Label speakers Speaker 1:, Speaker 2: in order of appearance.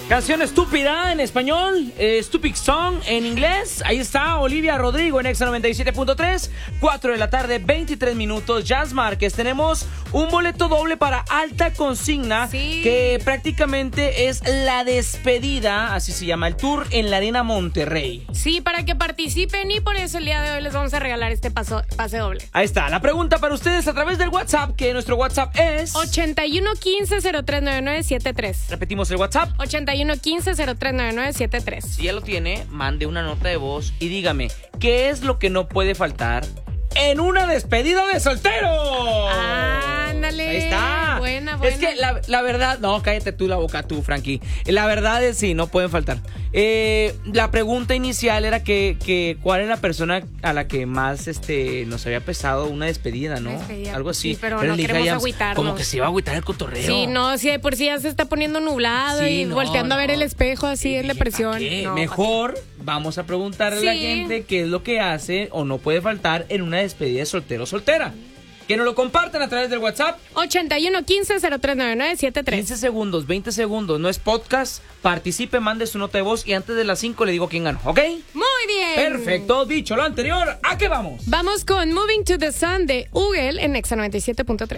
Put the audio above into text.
Speaker 1: Canción estúpida en español, Stupid Song en inglés. Ahí está Olivia Rodrigo en Exa 97.3, 4 de la tarde, 23 minutos. Jazz Márquez, tenemos un boleto doble para Alta Consigna, que prácticamente es la despedida, así se llama el tour, en la Arena Monterrey.
Speaker 2: Sí, para que participen y por eso el día de hoy les vamos a regalar este pase doble.
Speaker 1: Ahí está, la pregunta para ustedes a través del WhatsApp, que nuestro WhatsApp es
Speaker 2: 8115-039973.
Speaker 1: Repetimos el WhatsApp
Speaker 2: 8115-039973.
Speaker 1: Si ya lo tiene, mande una nota de voz y dígame, ¿qué es lo que no puede faltar en una despedida de soltero?
Speaker 2: Ándale.
Speaker 1: Ahí está.
Speaker 2: Buena.
Speaker 1: Es que la verdad, no, cállate tú la boca tú, Frankie. La verdad es sí, no pueden faltar. La pregunta inicial era que ¿cuál era la persona a la que más nos había pesado una despedida, ¿no?
Speaker 2: Algo
Speaker 1: así.
Speaker 2: Sí, pero no queremos agüitarnos.
Speaker 1: Como que se iba a agüitar el cotorreo.
Speaker 2: Sí, no, si de por sí ya se está poniendo nublado y volteando a ver el espejo así en depresión.
Speaker 1: No, mejor vamos a preguntarle a la gente qué es lo que hace o no puede faltar en una despedida de soltero o soltera. Que nos lo compartan a través del WhatsApp
Speaker 2: 8115-039973.
Speaker 1: 15 segundos, 20 segundos, no es podcast. Participe, mande su nota de voz y antes de las 5 le digo quién ganó, ¿ok?
Speaker 2: Muy bien.
Speaker 1: Perfecto, dicho lo anterior, ¿a qué vamos?
Speaker 2: Vamos con Moving to the Sun de Ugel en Exa 97.3.